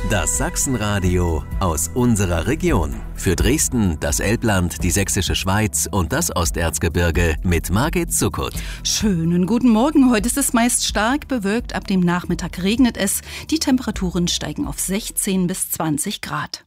Das Sachsenradio aus unserer Region. Für Dresden, das Elbland, die Sächsische Schweiz und das Osterzgebirge mit Margit Zuckert. Schönen guten Morgen. Heute ist es meist stark bewölkt. Ab dem Nachmittag regnet es. Die Temperaturen steigen auf 16 bis 20 Grad.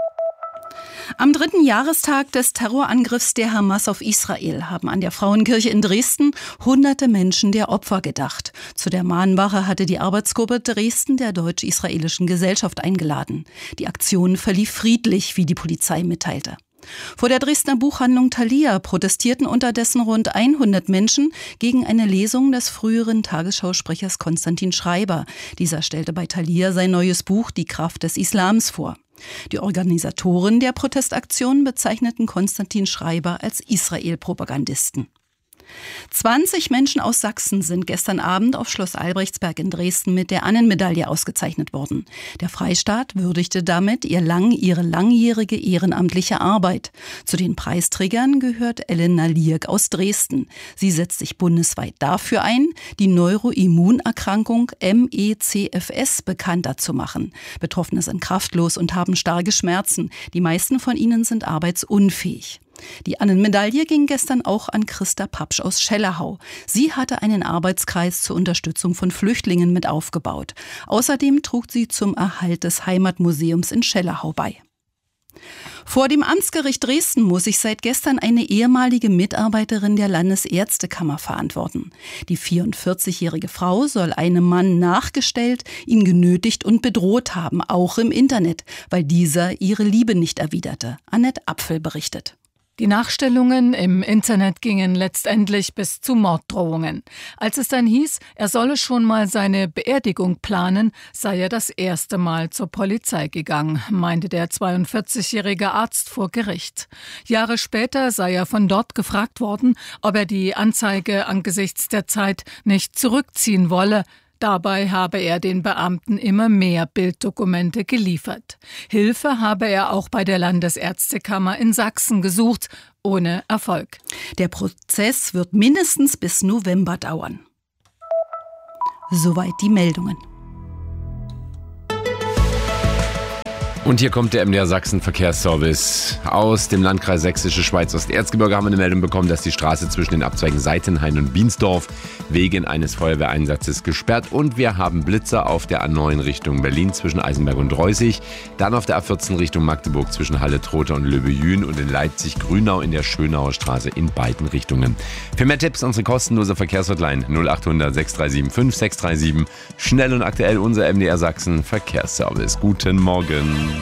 Am 3. Jahrestag des Terrorangriffs der Hamas auf Israel haben an der Frauenkirche in Dresden hunderte Menschen der Opfer gedacht. Zu der Mahnwache hatte die Arbeitsgruppe Dresden der Deutsch-Israelischen Gesellschaft eingeladen. Die Aktion verlief friedlich, wie die Polizei mitteilte. Vor der Dresdner Buchhandlung Thalia protestierten unterdessen rund 100 Menschen gegen eine Lesung des früheren Tagesschausprechers Konstantin Schreiber. Dieser stellte bei Thalia sein neues Buch Die Kraft des Islams vor. Die Organisatoren der Protestaktion bezeichneten Konstantin Schreiber als Israel-Propagandisten. 20 Menschen aus Sachsen sind gestern Abend auf Schloss Albrechtsberg in Dresden mit der Annenmedaille ausgezeichnet worden. Der Freistaat würdigte damit ihre langjährige ehrenamtliche Arbeit. Zu den Preisträgern gehört Elena Lierk aus Dresden. Sie setzt sich bundesweit dafür ein, die Neuroimmunerkrankung MECFS bekannter zu machen. Betroffene sind kraftlos und haben starke Schmerzen. Die meisten von ihnen sind arbeitsunfähig. Die Annenmedaille ging gestern auch an Christa Papsch aus Schellerhau. Sie hatte einen Arbeitskreis zur Unterstützung von Flüchtlingen mit aufgebaut. Außerdem trug sie zum Erhalt des Heimatmuseums in Schellerhau bei. Vor dem Amtsgericht Dresden muss sich seit gestern eine ehemalige Mitarbeiterin der Landesärztekammer verantworten. Die 44-jährige Frau soll einem Mann nachgestellt, ihn genötigt und bedroht haben, auch im Internet, weil dieser ihre Liebe nicht erwiderte. Annette Apfel berichtet. Die Nachstellungen im Internet gingen letztendlich bis zu Morddrohungen. Als es dann hieß, er solle schon mal seine Beerdigung planen, sei er das erste Mal zur Polizei gegangen, meinte der 42-jährige Arzt vor Gericht. Jahre später sei er von dort gefragt worden, ob er die Anzeige angesichts der Zeit nicht zurückziehen wolle. Dabei habe er den Beamten immer mehr Bilddokumente geliefert. Hilfe habe er auch bei der Landesärztekammer in Sachsen gesucht, ohne Erfolg. Der Prozess wird mindestens bis November dauern. Soweit die Meldungen. Und hier kommt der MDR Sachsen Verkehrsservice. Aus dem Landkreis Sächsische Schweiz Osterzgebirge haben wir eine Meldung bekommen, dass die Straße zwischen den Abzweigen Seitenhain und Biensdorf wegen eines Feuerwehreinsatzes gesperrt. Und wir haben Blitzer auf der A9 Richtung Berlin zwischen Eisenberg und Reusig. Dann auf der A14 Richtung Magdeburg zwischen Halle-Trotha und Löbejün und in Leipzig-Grünau in der Schönauer Straße in beiden Richtungen. Für mehr Tipps unsere kostenlose Verkehrshotline 0800 637 5637. Schnell und aktuell unser MDR Sachsen Verkehrsservice. Guten Morgen.